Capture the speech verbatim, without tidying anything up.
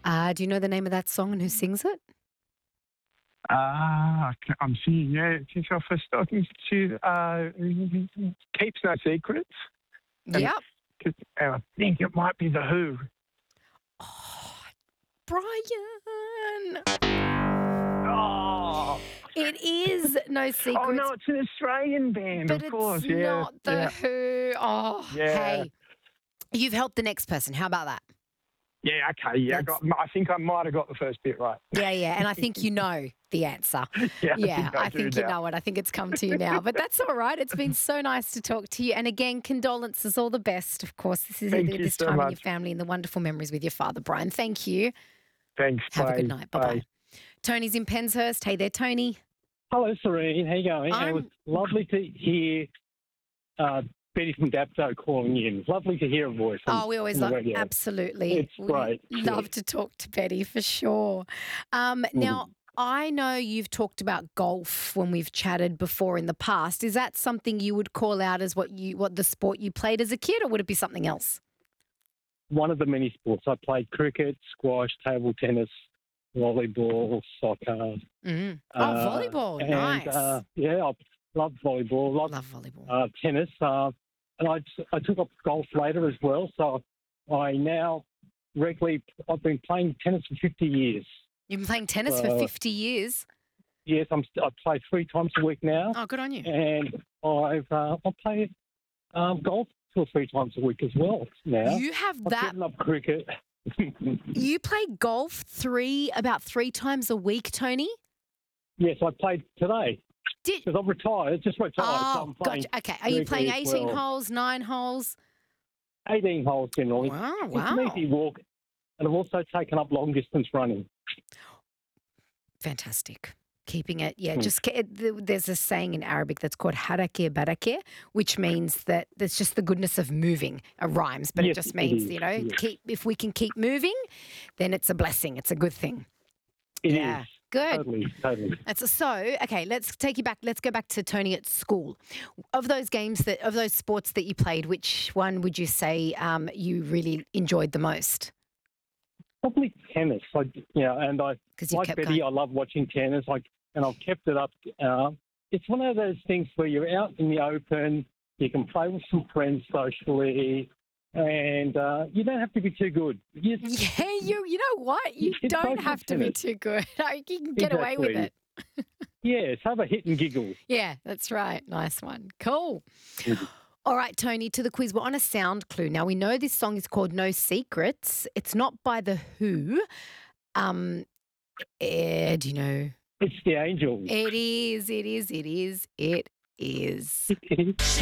Uh, do you know the name of that song and who sings it? Ah, I'm seeing, yeah, she's off her stocking. She uh, keeps no secrets. And, Yep. and I think it might be The Who. Oh, Brian. Oh, It is No Secrets. oh no, it's an Australian band, but of course. it's Yeah, not The yeah, Who. Oh, yeah. hey. You've helped the next person. How about that? Yeah, okay, yeah. I, That's- got, I think I might have got the first bit right. Yeah, yeah. And I think you know the answer. Yeah, I Yeah, think I I do think you now. know it. I think it's come to you now. But that's all right. It's been so nice to talk to you. And again, condolences, all the best. Of course, this is Thank this you so time in your much. family and the wonderful memories with your father, Brian. Thank you. Thanks, Have bye. a good night. Bye-bye. Tony's in Penshurst. Hey there, Tony. Hello, Serene. How you going? I'm- It was lovely to hear uh, Betty from Dapto calling in. Lovely to hear a voice. on- Oh, we always on the love, radio. absolutely. It's We great. love Yeah. to talk to Betty for sure. Um, now, I know you've talked about golf when we've chatted before in the past. Is that something you would call out as what you what the sport you played as a kid, or would it be something else? One of the many sports. I played cricket, squash, table tennis, volleyball, soccer. Mm. Oh, uh, volleyball. and, Nice. Uh, yeah, I love volleyball. Love, Love volleyball. uh, tennis. Uh, and I, I took up golf later as well. So I now regularly, I've been playing tennis for fifty years. You've been playing tennis for uh, fifty years. Yes, I'm, I play three times a week now. Oh, good on you. And I've uh, I play um, golf two or three times a week as well now. You have I've that. given up cricket. You play golf three about three times a week, Tony? Yes, I played today Did because I've retired. Just retired. so Oh, I'm playing gotcha. Okay. Are you playing regularly as eighteen well. holes, nine holes? eighteen holes generally. Wow, It's wow. an easy walk, and I've also taken up long distance running. Fantastic. Keeping it, yeah. Hmm. Just ke- it- th- there's a saying in Arabic that's called harakeh barakeh, which means that there's just the goodness of moving. It rhymes, but it Yes, just it means is, you know, yes. keep if we can keep moving, then it's a blessing. It's a good thing. It is Yeah. Good. totally, totally. That's so okay. Let's take you back. Let's go back to Tony at school. Of those games that of those sports that you played, which one would you say um, you really enjoyed the most? Probably tennis. I, you know, and I 'Cause you like kept Betty. going. I love watching tennis. Like, and I've kept it up. Uh, it's one of those things where you're out in the open. You can play with some friends socially, and uh, you don't have to be too good. You just- Yeah, you you know what? You It's don't social have to be tennis. too good. You can get away with it. Exactly. Yes, have a hit and giggle. Yeah, that's right. Nice one. Cool. Mhm. All right, Tony, to the quiz. We're on a sound clue. Now, we know this song is called No Secrets. It's not by The Who. Um, eh, do you know? It's the Angels. It is, it is, it is, it is.